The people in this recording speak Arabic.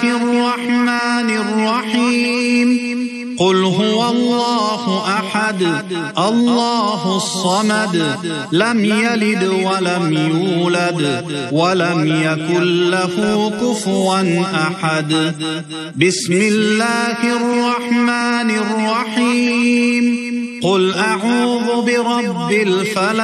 الرحمن الرحيم قل هو الله أحد الله الصمد لم يلد ولم يولد ولم يكن له كفوا أحد بسم الله الرحمن الرحيم قل أعوذ برب الفلق